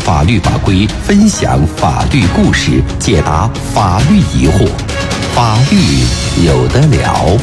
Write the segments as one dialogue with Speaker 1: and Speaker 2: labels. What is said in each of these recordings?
Speaker 1: 法律法规，分享法律故事，解答法律疑惑。法律有得聊。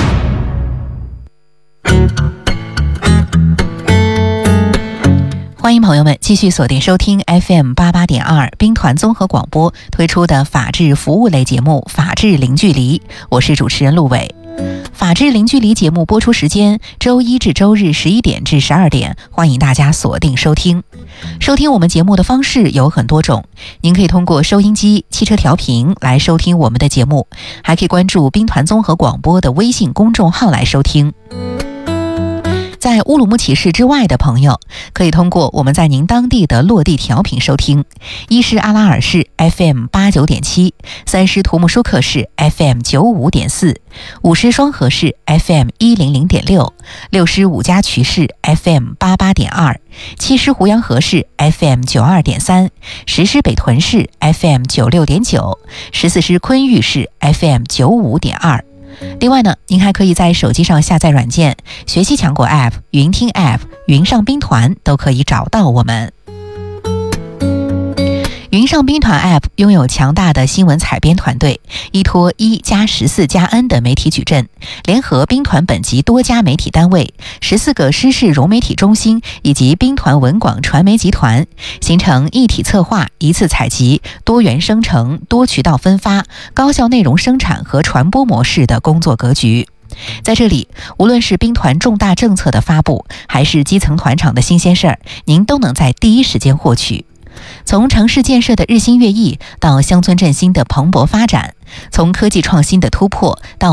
Speaker 2: 欢迎朋友们继续锁定收听 FM88.2 兵团综合广播推出的法治服务类节目《法治零距离》，我是主持人陆伟。法治零距离节目播出时间周一至周日11点至12点，欢迎大家锁定收听。收听我们节目的方式有很多种，您可以通过收音机、汽车调频来收听我们的节目，还可以关注兵团综合广播的微信公众号来收听。在乌鲁木齐市之外的朋友，可以通过我们在您当地的落地调频收听：一是阿拉尔市 FM89.7， 三是图木舒克市 FM95.4， 五是双河市 FM100.6， 六是五家渠市 FM88.2， 七是胡杨河市 FM92.3， 十是北屯市 FM96.9， 14是昆玉市 FM95.2。另外呢，您还可以在手机上下载软件，学习强国 App、云听 App、云上兵团都可以找到我们。云上兵团 App 拥有强大的新闻采编团队，依托1+14+N 的媒体矩阵，联合兵团本级多家媒体单位、14个师事融媒体中心以及兵团文广传媒集团，形成一体策划、一次采集、多元生成、多渠道分发、高效内容生产和传播模式的工作格局。在这里，无论是兵团重大政策的发布，还是基层团场的新鲜事儿，您都能在第一时间获取。从城市建设的日新月异到乡村振兴的蓬勃发展，从科技创新的突破到